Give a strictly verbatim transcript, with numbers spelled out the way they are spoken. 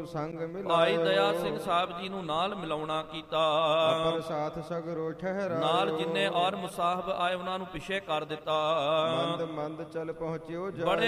ਸੰਗ ਮਿਲਾਇਓ। ਭਾਈ ਦਇਆ ਸਿੰਘ ਸਾਹਿਬ ਜੀ ਨੂੰ ਨਾਲ ਮਿਲਾਉਣਾ ਕੀਤਾ। ਅਪਰ ਸਾਥ ਸਗਰੋ ਠਹਿਰਾਇਓ। ਨਾਲ ਜਿੰਨੇ ਔਰ ਮੁਸਾਹਬ ਆਏ ਉਹਨਾਂ ਨੂੰ ਪਿੱਛੇ ਕਰ ਦਿੱਤਾ। ਮੰਦ ਮੰਦ ਚਲ ਪਹੁੰਚਿਓ ਜਾ। ਬੜੇ